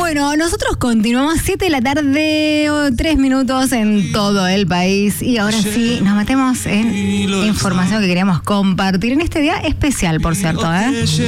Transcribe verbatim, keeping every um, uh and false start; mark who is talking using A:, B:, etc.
A: Bueno, nosotros continuamos siete de la tarde, tres minutos en todo el país. Y ahora sí, nos metemos en información que queríamos compartir en este día especial, por cierto, ¿eh?